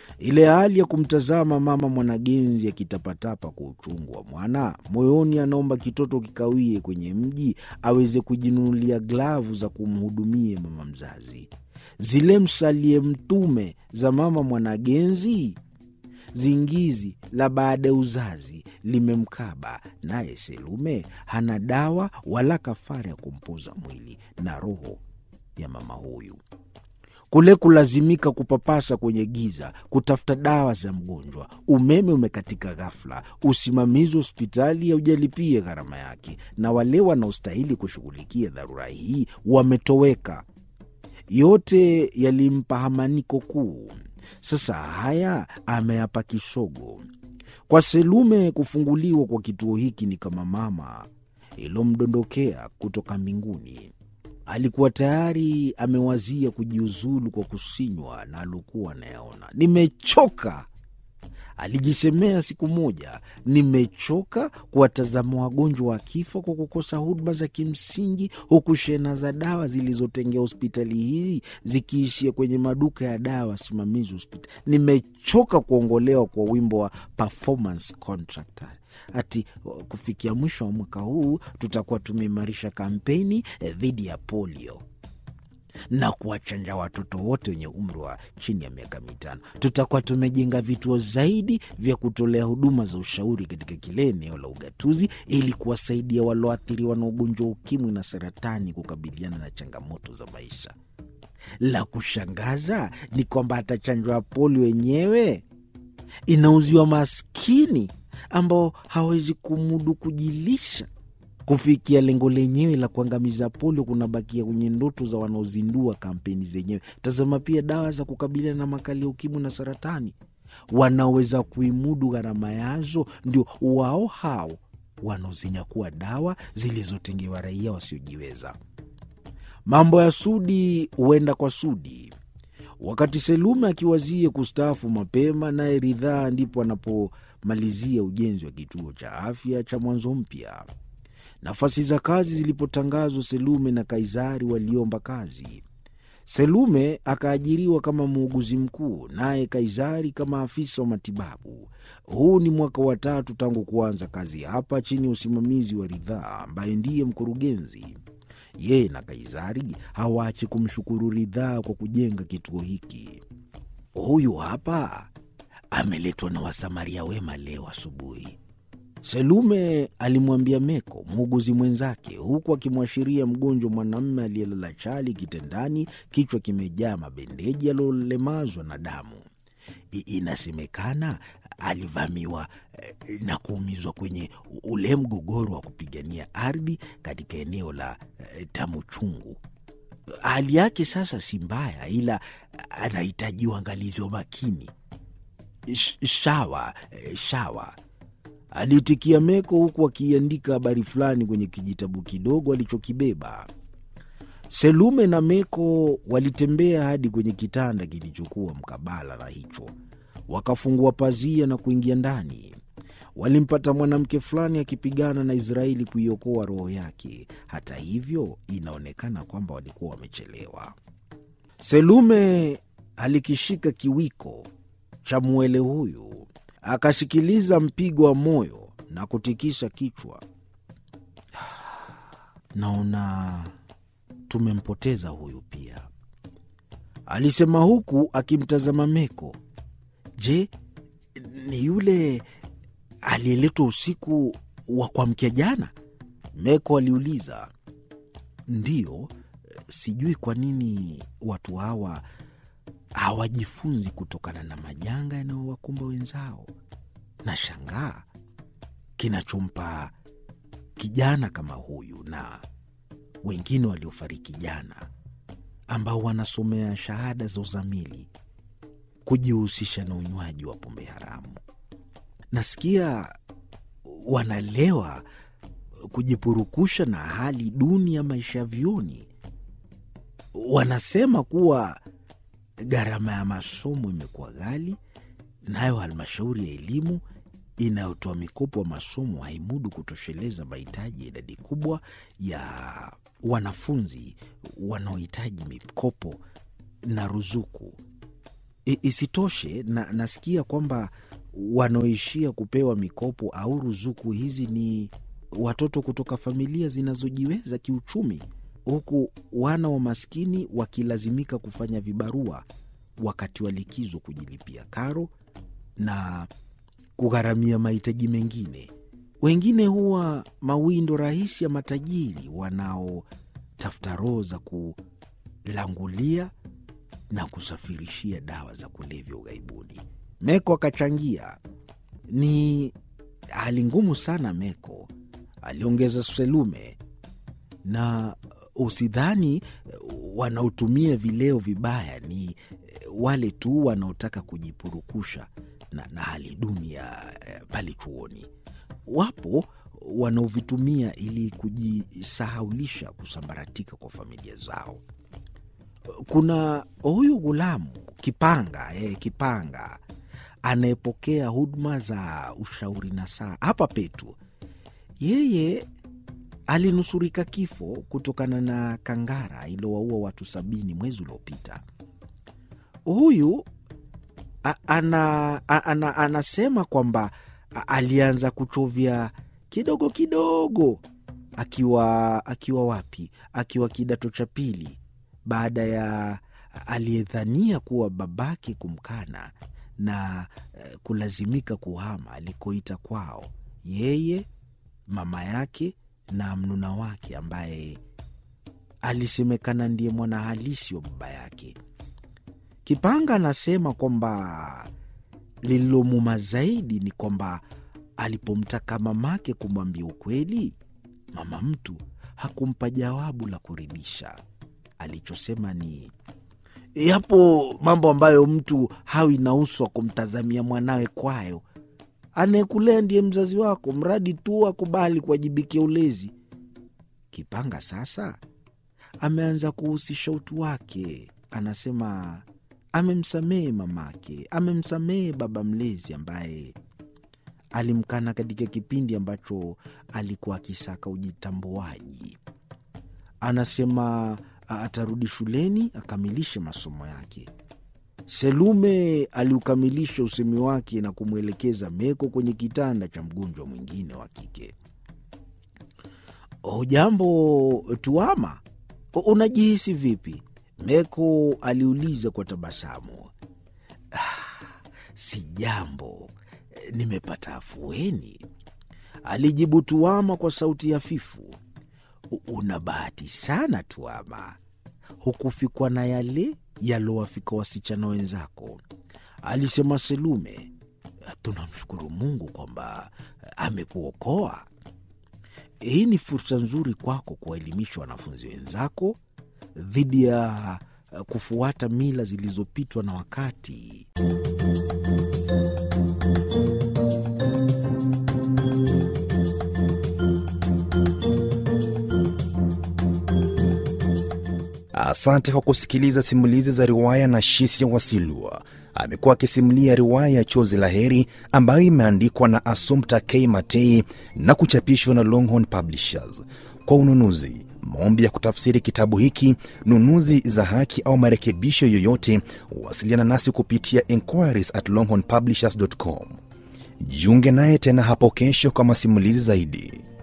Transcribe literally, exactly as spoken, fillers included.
Ile hali ya kumtazama mama Mwanagenzi akitapatapa kwa uchungu wa mwana, moyoni anaomba kitoto kikawie kwenye mji aweze kujinunulia glavu za kumhudumia mama mzazi. Zile msalie mtume za mama Mwanagenzi, zingizi la baada ya uzazi limemkaba, naye Selume hana dawa wala kafara ya kumpoza mwili na roho ya mama huyu. Kule kulazimika kupapasa kwenye giza kutafuta dawa za mgonjwa, umeme umekatika ghafla, usimamizi hospitali haujalipia gharama yake, na wale wanaostahili kushughulikia dharura hii wametoweka. Yote yalimpa hamaniko kuu. Sasa haya ameyapa kisogo. Kwa Selume, kufunguliwa kwa kituo hiki ni kama mama ilomdondokea kutoka mbinguni. Alikuwa tayari amewazia kujiuzulu kwa kusinywa na alokuwa anayaona. Nimechoka, alijisemea siku moja, nimechoka kuwatazama wagonjwa wa kifo kwa kukosa huduma za kimsingi, huku shehena za dawa zilizotengea hospitali hii zikiishia kwenye maduka ya dawa simamizi hospitali. Nimechoka kuongolewa kwa wimbo wa performance contract. Ati kufikia mwisho wa mwaka huu tutakuwa tumeimarisha kampeni dhidi ya polio na kuwachanja watoto wote wenye umri wa chini ya miaka mitano. Tutakuwa tumejenga vituo zaidi vya kutolea huduma za ushauri katika kile eneo la ugatuzi ili kuwasaidia walioathiriwa na ugonjwa wa ukimwi na saratani kukabiliana na changamoto za maisha. La kushangaza ni kwamba hata chanjo ya polio wenyewe inauziwa maskini ambao hawezi kumudu kujilisha. Kufikia lengo lenyewe la kuangamiza polio kunabakia kwenye ndoto za wanaozindua kampeni zenyewe. Tazama pia dawa za kukabiliana na makali ya ukimwi na saratani. Wanaoweza kuimudu gharama yazo ndio wao hao wanaozinyakua dawa zilizotengewa raia wasiojiweza. Mambo ya sudi huenda kwa sudi. Wakati Selume akiwazia kustaafu mapema, naye Ridhaa ndipo anapomalizia ujenzi wa kituo cha afya cha Mwanzo Mpya. Nafasi za kazi zilipotangazwa, Selume na Kaizari waliomba kazi. Selume akaajiriwa kama muuguzi mkuu, naye Kaizari kama afisa wa matibabu. Huu ni mwaka wa tatu tangu kuanza kazi hapa chini ya usimamizi wa Ridhaa ambaye ndiye mkurugenzi. Yeye na Kaizari hawaachi kumshukuru Ridhaa kwa kujenga kituo hiki. Huyu hapa ameletwa na wasamaria wema leo asubuhi, Selume alimwambia Meko, muuguzi mwenzake, huku akimwashiria mgonjwa mwanamume aliyelala chali kitandani, kichwa kimejaa mabendeji yalolemazwa na damu. Inasemekana alivamiwa eh, na kuumizwa kwenye ule mgogoro wa kupigania ardhi katika eneo la eh, Tamu Chungu. Hali yake sasa si mbaya, ila anahitaji uangalizi wa makini. Sh- shawa eh, shawa alitikia Meko, huku akiandika habari fulani kwenye kijitabu kidogo alichokibeba. Selume na Meko walitembea hadi kwenye kitanda kilichokuwa mkabala na hicho. Wakafungua pazia na kuingia ndani. Walimpata mwanamke fulani akipigana na Israeli kuiokoa roho yake. Hata hivyo, inaonekana kwamba walikuwa wamechelewa. Selume alikishika kiwiko cha mwele huyu, akasikiliza mpigo wa moyo na kutikisa kichwa. Naona tumempoteza huyu pia, alisema huku akimtazama Meko. Je, ni yule aliyeletwa usiku wa kuamkia jana? Meko aliuliza. Ndiyo, sijui kwa nini watu hawa hawajifunzi kutokana na majanga yanayowakumba wenzao. Na shangaa kinachompa kijana kama huyu na wengine waliofariki jana ambao wanasomea shahada za uzamili kujihusisha na unywaji wa pombe haramu. Nasikia wanalewa kujipurukusha na hali duni ya maisha vyoni. Wanasema kuwa gharama ya masomo imekuwa ghali, nayo halmashauri ya elimu inayotoa mikopo wa masomo haimudu kutosheleza mahitaji ya idadi kubwa ya wanafunzi wanaohitaji mikopo na ruzuku. Isitoshe na, nasikia kwamba wanaoishia kupewa mikopo au ruzuku hizi ni watoto kutoka familia zinazojiweza kiuchumi, huku wana wa maskini wakilazimika kufanya vibarua wakati wa likizo kujilipia karo na kugharamia mahitaji mengine. Wengine huwa mawindo rahisi ya matajiri wanaotafuta roho za kulangulia na kusafirishia dawa za kulevya ughaibuni. Meko akachangia. Ni hali ngumu sana Meko, aliongeza Selume, na usidhani wanaotumia vileo vibaya ni wale tu wanaotaka kujipurukusha na, na hali duni ya pale chuoni. Wapo wanaovitumia ili kujisahaulisha kusambaratika kwa familia zao. Kuna huyu Gulamu Kipanga, eh, Kipanga anayepokea huduma za ushauri na saa hapa petu. Yeye alinusurika kifo kutokana na kangara iliyowaua watu sabini mwezi uliopita. Huyu a, ana, a, ana, anasema kwamba alianza kuchovya kidogo kidogo akiwa akiwa wapi? Akiwa kidato cha pili, baada ya aliyedhania kuwa babake kumkana na kulazimika kuhama alikoita kwao, yeye, mama yake na mnuna wake ambaye alisemekana ndiye mwana halisi wa baba yake. Kipanga anasema kwamba lililomuma zaidi ni kwamba alipomtaka mamake kumwambia ukweli, mama mtu hakumpa jawabu la kuridhisha. Alichosema ni, yapo mambo ambayo mtu hawi na uso wa kumtazamia mwanawe kwayo. Anayekulea ndiye mzazi wako, mradi tu akubali kuwajibikia ulezi. Kipanga sasa ameanza kuhusisha utu wake. Anasema amemsamehe mamake, amemsamehe baba mlezi ambaye alimkana katika kipindi ambacho alikuwa akisaka ujitambuaji. Anasema atarudi shuleni akamilishe masomo yake. Selume aliukamilisha usemi wake na kumwelekeza Meko kwenye kitanda cha mgonjwa mwingine wa kike. "Hujambo Tuama, unajihisi vipi?" Meko aliuliza kwa tabasamu. "Ah, si jambo, nimepata afueni," alijibu Tuama kwa sauti hafifu. "Una bahati sana Tuama, hukufikwa na yale yalowafika wasichana wenzako," alisema Selume. "Tunamshukuru Mungu kwamba amekuokoa. Hii ni fursa nzuri kwako kuwaelimisha wanafunzi wenzako dhidi ya kufuata mila zilizopitwa na wakati." Asante kwa kusikiliza simulizi za riwaya na Shisia Wasilwa. Amekuwa akisimulia riwaya ya Chozi la Heri ambayo imeandikwa na Assumpta K. Matei na kuchapishwa na Longhorn Publishers. Kwa ununuzi, maombi ya kutafsiri kitabu hiki, nunuzi za haki au marekebisho yoyote, wasiliana nasi kupitia inquiries at longhorn publishers dot com. Jiunge naye tena hapo kesho kwa masimulizi zaidi.